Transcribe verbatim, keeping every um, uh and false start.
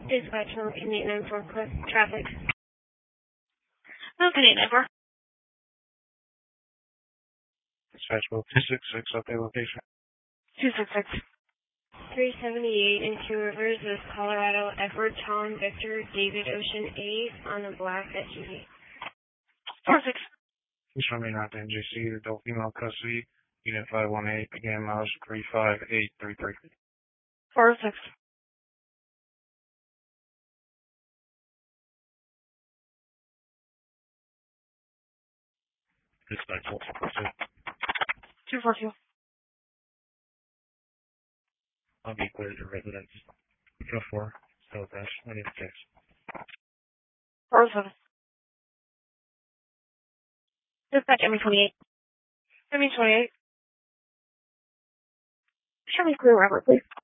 Dispatch from Canadian nine four traffic. No, Canadian nine four. Dispatch two six six, update location. two six six. three seventy-eight in Two Rivers is Colorado, Edward Tom Victor David Ocean eight on a black S U V. four six. Please remain at the N J C, adult female custody, unit five one eight, again, miles three five eight three three. four six. Dispatch four four two. two four two. I'll be clear to residence. Go four, so dash, I need six. four seven. Dispatch M E twenty-eight. M E twenty-eight. Show me clear, Robert, please.